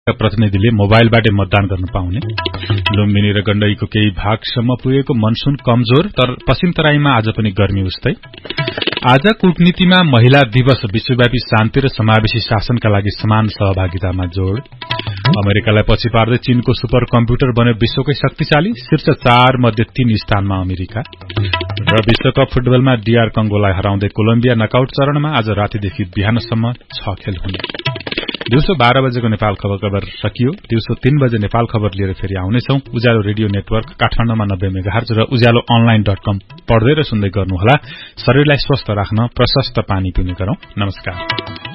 प्रतिनिधिले मोबाइलबाटै मतदान गर्न पाउने। लुम्बिनी र गण्डकीको केही भागसम्म पुगेको मनसुन कमजोर, तर पश्चिम तराईमा आज पनि गर्मी उस्तै। आज कूटनीतिमा महिला दिवस, विश्वव्यापी शान्ति र समावेशी शासनका लागि समान सहभागितामा जोड़। अमेरिकालाई पछि पार्दै चीनको सुपर कम्प्युटर बन्यो विश्वकै शक्तिशाली, शीर्ष 4 मध्ये 3 स्थानमा अमेरिका। र विश्वकप फुटबलमा डीआर कंगोलाई हराउँदै कोलम्बिया नकआउट चरणमा। आज रातिदेखि बिहानसम्म 6 खेल हुने। दिउँसो 12 बजेको नेपाल खबर सकियो। दिउँसो 3 बजे नेपाल खबर लिएर फेरि आउनेछौं। उज्यालो रेडियो नेटवर्क काठमाडौँमा 90 मेगाहर्ज र उज्यालो online.com पढ्दै र सुन्दै गर्नुहोला। शरीरलाई स्वस्थ राख्न प्रशस्त पानी पिउने गरौं। नमस्कार।